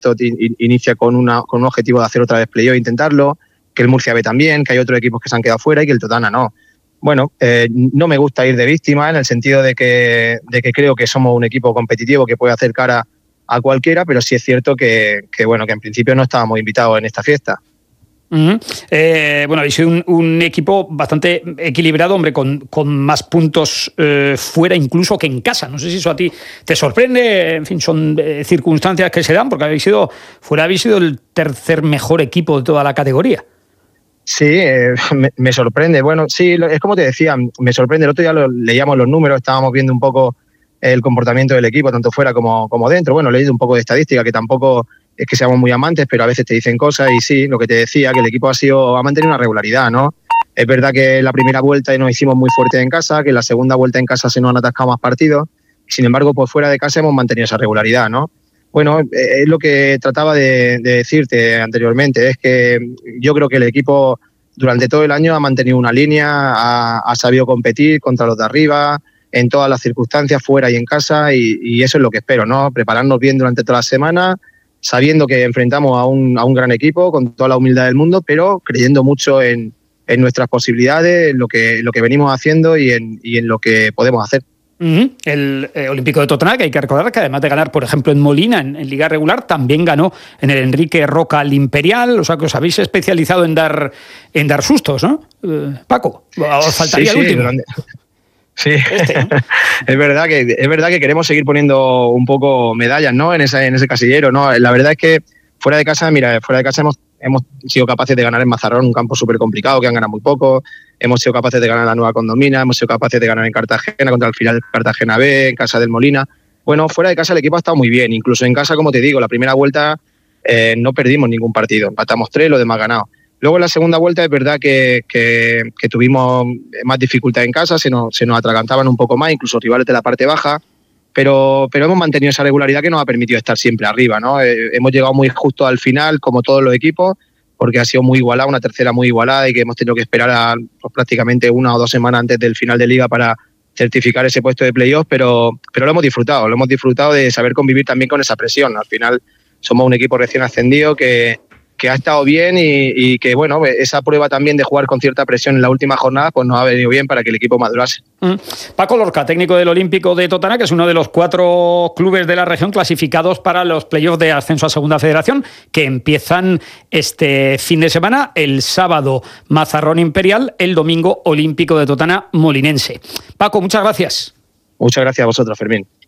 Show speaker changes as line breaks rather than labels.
inicia con un objetivo de hacer otra vez playoff e intentarlo, que el Murcia B también, que hay otros equipos que se han quedado fuera y que el Totana no. Bueno, no me gusta ir de víctima en el sentido de que creo que somos un equipo competitivo que puede hacer cara a cualquiera, pero sí es cierto que en principio no estábamos invitados en esta fiesta.
Uh-huh. Habéis sido un equipo bastante equilibrado, hombre, con más puntos fuera incluso que en casa. No sé si eso a ti te sorprende. En fin, son circunstancias que se dan, porque habéis sido el tercer mejor equipo de toda la categoría.
Sí, me sorprende. Bueno, sí, es como te decía, me sorprende. El otro día leíamos los números, estábamos viendo un poco el comportamiento del equipo, tanto fuera como dentro. Bueno, he leído un poco de estadística, que tampoco es que seamos muy amantes, pero a veces te dicen cosas y sí, lo que te decía, que el equipo ha mantenido una regularidad, ¿no? Es verdad que la primera vuelta nos hicimos muy fuertes en casa, que la segunda vuelta en casa se nos han atascado más partidos, sin embargo, pues fuera de casa hemos mantenido esa regularidad, ¿no? Bueno, es lo que trataba de decirte anteriormente, es que yo creo que el equipo durante todo el año ha mantenido una línea, ha sabido competir contra los de arriba, en todas las circunstancias, fuera y en casa, y eso es lo que espero, ¿no? Prepararnos bien durante toda la semana, sabiendo que enfrentamos a un gran equipo con toda la humildad del mundo, pero creyendo mucho en nuestras posibilidades, en lo que venimos haciendo y en lo que podemos hacer.
Uh-huh. El Olímpico de Totana, que hay que recordar que además de ganar, por ejemplo, en Molina, en Liga Regular, también ganó en el Enrique Roca al Imperial. O sea, que os habéis especializado en dar sustos, ¿no? Paco, os faltaría el último.
Sí, ¿no? Es verdad que queremos seguir poniendo un poco medallas, ¿no? En ese casillero, ¿no? La verdad es que fuera de casa hemos sido capaces de ganar en Mazarrón, un campo súper complicado, que han ganado muy poco. Hemos sido capaces de ganar la Nueva Condomina, hemos sido capaces de ganar en Cartagena contra el final Cartagena B, en casa del Molina. Bueno, fuera de casa el equipo ha estado muy bien, incluso en casa, como te digo, la primera vuelta no perdimos ningún partido, empatamos 3, lo demás ganado. Luego en la segunda vuelta es verdad que tuvimos más dificultad en casa, se nos atragantaban un poco más, incluso rivales de la parte baja, pero hemos mantenido esa regularidad que nos ha permitido estar siempre arriba, ¿no? Hemos llegado muy justo al final, como todos los equipos, porque ha sido muy igualada, una tercera muy igualada y que hemos tenido que esperar prácticamente 1 o 2 semanas antes del final de Liga para certificar ese puesto de playoff, pero lo hemos disfrutado de saber convivir también con esa presión. Al final somos un equipo recién ascendido que ha estado bien y que, bueno, esa prueba también de jugar con cierta presión en la última jornada pues nos ha venido bien para que el equipo madurase.
Paco Lorca, técnico del Olímpico de Totana, que es uno de los 4 clubes de la región clasificados para los playoffs de ascenso a Segunda Federación, que empiezan este fin de semana, el sábado Mazarrón Imperial, el domingo Olímpico de Totana Molinense. Paco, muchas gracias.
Muchas gracias a vosotros, Fermín.